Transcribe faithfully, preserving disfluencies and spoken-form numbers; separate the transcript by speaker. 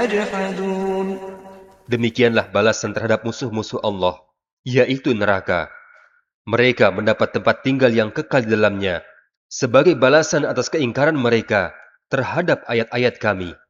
Speaker 1: يجحدون.
Speaker 2: Demikianlah balasan terhadap musuh-musuh Allah, yaitu neraka. Mereka mendapat tempat tinggal yang kekal di dalamnya, sebagai balasan atas keingkaran mereka terhadap ayat-ayat kami.